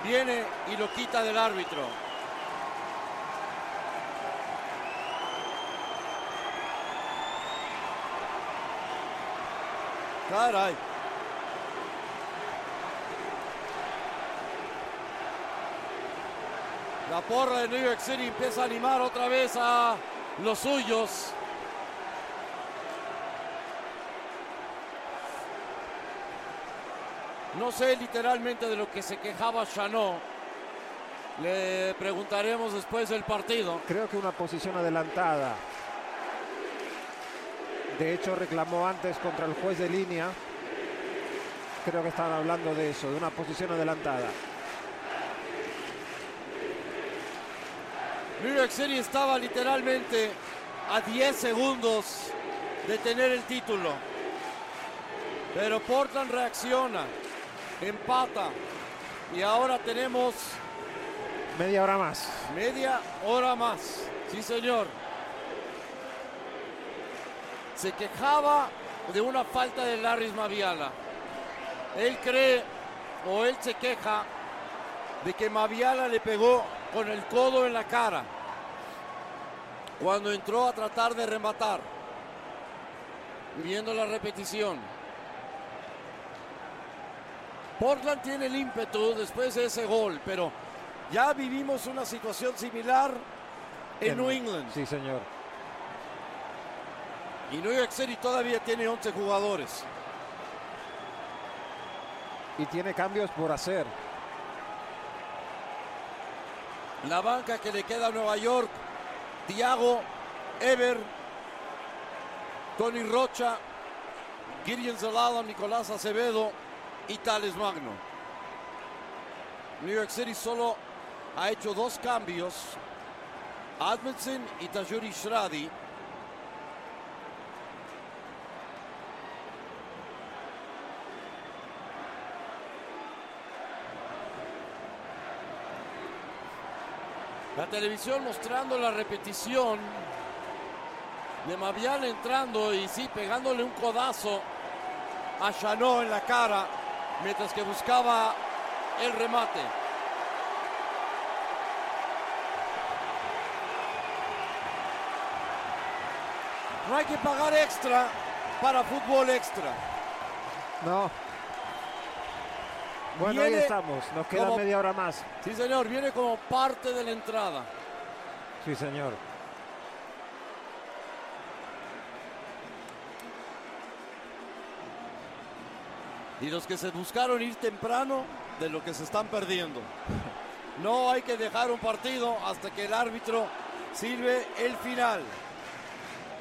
viene y lo quita del árbitro. Caray. La porra de New York City empieza a animar otra vez a los suyos. No sé literalmente de lo que se quejaba Chanot. Le preguntaremos después del partido. Creo que una posición adelantada. De hecho, reclamó antes contra el juez de línea. Creo que estaban hablando de eso, de una posición adelantada. New York City estaba literalmente a 10 segundos de tener el título. Pero Portland reacciona, empata. Y ahora tenemos... media hora más. Media hora más, sí señor. Se quejaba de una falta de Larrys Maviala. Él cree, o él se queja, de que Maviala le pegó con el codo en la cara cuando entró a tratar de rematar. Viendo la repetición. Portland tiene el ímpetu después de ese gol, pero ya vivimos una situación similar en New England. Sí, señor. Y New York City todavía tiene 11 jugadores. Y tiene cambios por hacer. La banca que le queda a Nueva York: Thiago, Ever, Tony Rocha, Gideon Zelada, Nicolás Acevedo y Tales Magno. New York City solo ha hecho 2 cambios: Admundson y Tajuri Shradi. La televisión mostrando la repetición de Maviala entrando y sí, pegándole un codazo a Chanot en la cara mientras que buscaba el remate. No hay que pagar extra para fútbol extra. No. Bueno, ahí estamos. Nos queda media hora más. Sí, señor. Viene como parte de la entrada. Sí, señor. Y los que se buscaron ir temprano, de lo que se están perdiendo. No hay que dejar un partido hasta que el árbitro sirve el final.